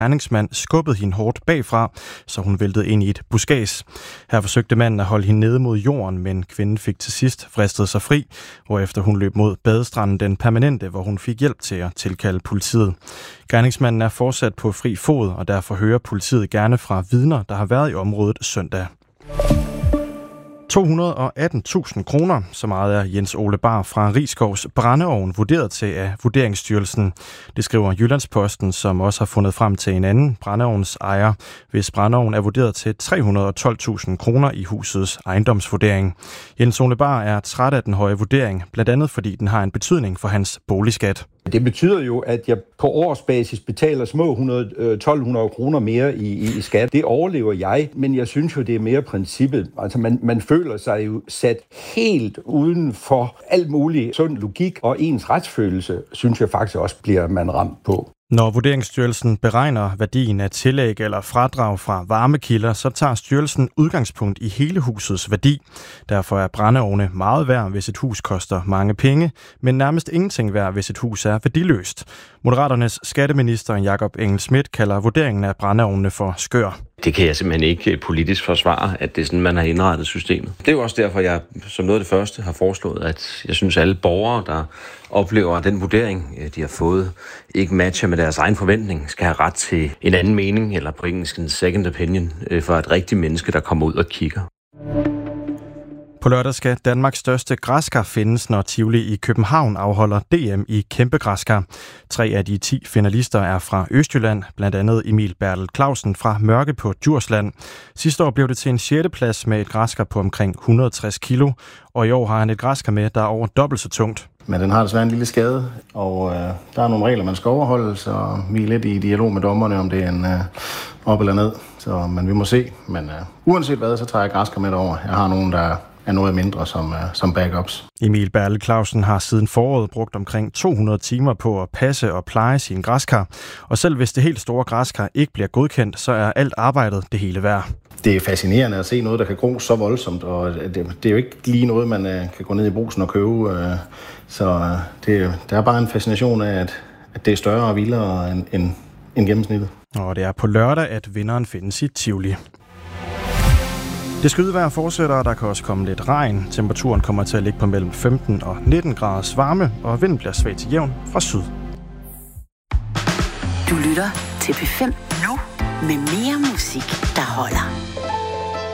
gerningsmand skubbede hende hårdt bagfra, så hun væltede ind i et buskads. Her forsøgte manden at holde hende nede mod jorden, men kvinden fik til sidst fristet sig fri, hvorefter hun løb mod badestranden Den Permanente, hvor hun fik hjælp til at tilkalde politiet. Gerningsmanden er fortsat på fri fod, og derfor hører politiet gerne fra vidner, der har været i området søndag. 218.000 kroner, så meget er Jens Ole Bar fra Riskovs brændeovn vurderet til af Vurderingsstyrelsen. Det skriver Jyllandsposten, som også har fundet frem til en anden brændeovnsejer, hvis brændeovn er vurderet til 312.000 kroner i husets ejendomsvurdering. Jens Ole Bar er træt af den høje vurdering, blandt andet fordi den har en betydning for hans boligskat. Det betyder jo, at jeg på årsbasis betaler små 1.200 kroner mere i skat. Det overlever jeg, men jeg synes jo, det er mere princippet. Altså man føler sig jo sat helt uden for alt muligt sund logik, og ens retsfølelse, synes jeg faktisk også, bliver man ramt på. Når Vurderingsstyrelsen beregner værdien af tillæg eller fradrag fra varmekilder, så tager styrelsen udgangspunkt i hele husets værdi. Derfor er brændeovne meget værd, hvis et hus koster mange penge, men nærmest ingenting værd, hvis et hus er værdiløst. Moderaternes skatteminister Jakob Engel-Schmidt kalder vurderingen af brændeovnene for skør. Det kan jeg simpelthen ikke politisk forsvare, at det er sådan, man har indrettet systemet. Det er jo også derfor, jeg som noget af det første har foreslået, at jeg synes, at alle borgere, der oplever, at den vurdering, de har fået, ikke matcher med deres egen forventning, skal have ret til en anden mening, eller på engelsk en second opinion, for et rigtigt menneske, der kommer ud og kigger. På lørdag skal Danmarks største græskar findes, når Tivoli i København afholder DM i kæmpegræskar. 3 af de 10 finalister er fra Østjylland, blandt andet Emil Bertel Clausen fra Mørke på Djursland. Sidste år blev det til en 6. plads med et græskar på omkring 160 kilo, og i år har han et græskar med, der er over dobbelt så tungt. Men den har desværre en lille skade, og der er nogle regler, man skal overholde, så vi er lidt i dialog med dommerne, om det er en op eller ned. Men vi må se. Men uanset hvad, så tager jeg græskar med derover. Jeg har nogen, der er noget mindre som backups. Emil Bertel Clausen har siden foråret brugt omkring 200 timer på at passe og pleje sine græskar. Og selv hvis det helt store græskar ikke bliver godkendt, så er alt arbejdet det hele værd. Det er fascinerende at se noget, der kan gro så voldsomt, og det er jo ikke lige noget, man kan gå ned i brugsen og købe. Så der er bare en fascination af, at det er større og vildere end gennemsnittet. Og det er på lørdag, at vinderen findes i Tivoli. Det skydevejr fortsætter, og der kan også komme lidt regn. Temperaturen kommer til at ligge på mellem 15 og 19 graders varme, og vinden bliver svag til jævn fra syd. Du lytter til P5 nu med mere musik, der holder.